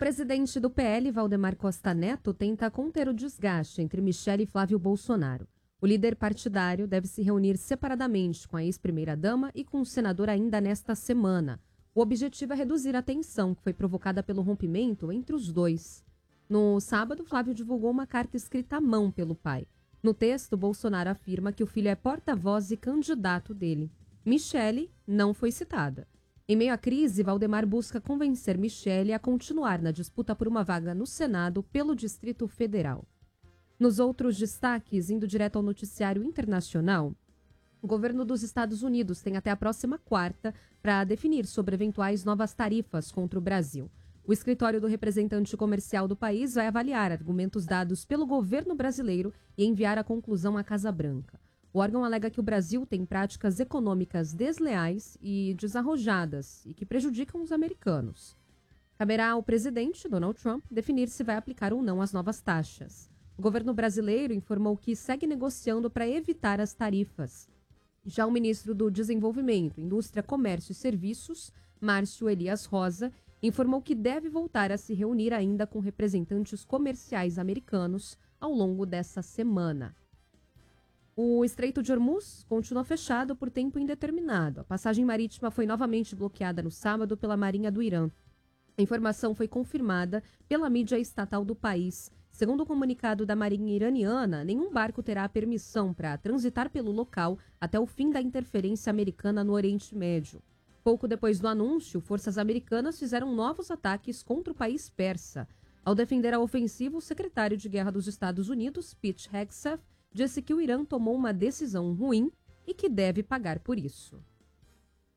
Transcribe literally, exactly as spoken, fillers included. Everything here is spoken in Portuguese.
presidente do P L, Valdemar Costa Neto, tenta conter o desgaste entre Michele e Flávio Bolsonaro. O líder partidário deve se reunir separadamente com a ex-primeira-dama e com o senador ainda nesta semana. O objetivo é reduzir a tensão que foi provocada pelo rompimento entre os dois. No sábado, Flávio divulgou uma carta escrita à mão pelo pai. No texto, Bolsonaro afirma que o filho é porta-voz e candidato dele. Michele não foi citada. Em meio à crise, Valdemar busca convencer Michele a continuar na disputa por uma vaga no Senado pelo Distrito Federal. Nos outros destaques, indo direto ao noticiário internacional, o governo dos Estados Unidos tem até a próxima quarta para definir sobre eventuais novas tarifas contra o Brasil. O escritório do representante comercial do país vai avaliar argumentos dados pelo governo brasileiro e enviar a conclusão à Casa Branca. O órgão alega que o Brasil tem práticas econômicas desleais e desarrojadas e que prejudicam os americanos. Caberá ao presidente, Donald Trump, definir se vai aplicar ou não as novas taxas. O governo brasileiro informou que segue negociando para evitar as tarifas. Já o ministro do Desenvolvimento, Indústria, Comércio e Serviços, Márcio Elias Rosa, informou que deve voltar a se reunir ainda com representantes comerciais americanos ao longo dessa semana. O Estreito de Hormuz continua fechado por tempo indeterminado. A passagem marítima foi novamente bloqueada no sábado pela Marinha do Irã. A informação foi confirmada pela mídia estatal do país. Segundo o comunicado da Marinha iraniana, nenhum barco terá permissão para transitar pelo local até o fim da interferência americana no Oriente Médio. Pouco depois do anúncio, forças americanas fizeram novos ataques contra o país persa. Ao defender a ofensiva, o secretário de Guerra dos Estados Unidos, Pete Hegseth, disse que o Irã tomou uma decisão ruim e que deve pagar por isso.